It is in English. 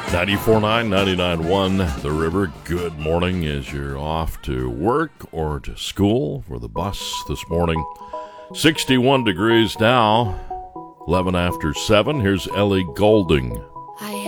94.9, 99.1 The River. Good morning as you're off to work or to school for the bus this morning. 61 degrees now, 11 after 7. Here's Ellie Goulding. I